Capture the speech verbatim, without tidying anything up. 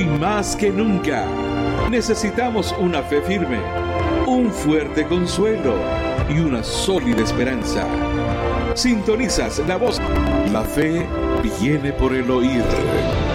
más que nunca, necesitamos una fe firme, un fuerte consuelo y una sólida esperanza. Sintonizas la voz. La fe viene por el oír.